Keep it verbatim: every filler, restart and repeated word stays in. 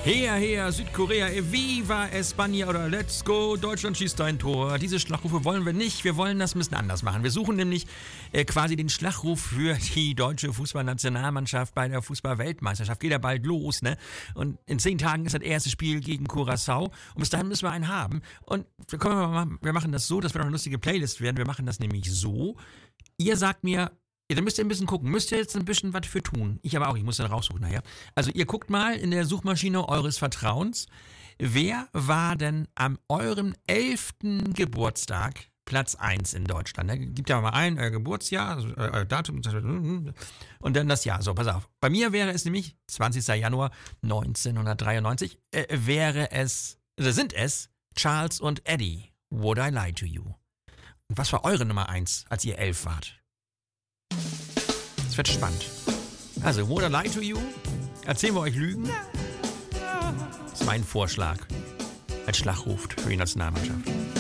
Her, her, Südkorea, Viva España oder Let's go, Deutschland schießt ein Tor. Diese Schlachrufe wollen wir nicht, wir wollen das ein bisschen anders machen. Wir suchen nämlich äh, quasi den Schlachruf für die deutsche Fußballnationalmannschaft bei der Fußballweltmeisterschaft. Geht ja bald los, ne? Und in zehn Tagen ist das erste Spiel gegen Curaçao und bis dahin müssen wir einen haben. Und wir, können wir, mal, wir machen das so, das wird auch eine lustige Playlist werden. Wir machen das nämlich so, ihr sagt mir, ja, da müsst ihr ein bisschen gucken. Müsst ihr jetzt ein bisschen was für tun. Ich aber auch, ich muss dann raussuchen nachher. Also ihr guckt mal in der Suchmaschine eures Vertrauens. Wer war denn am eurem elften Geburtstag Platz eins in Deutschland? Da gibt ja mal ein äh, Geburtsjahr, also, äh, Datum und dann das Jahr. So, pass auf. Bei mir wäre es nämlich zwanzigster Januar neunzehnhundertdreiundneunzig. Äh, wäre es, oder sind es Charles und Eddie. Would I Lie to You? Und was war eure Nummer eins, als ihr elf wart? Es wird spannend. Also, Would I Lie to You? Erzählen wir euch Lügen? Das ist mein Vorschlag als Schlachruf für die Nationalmannschaft.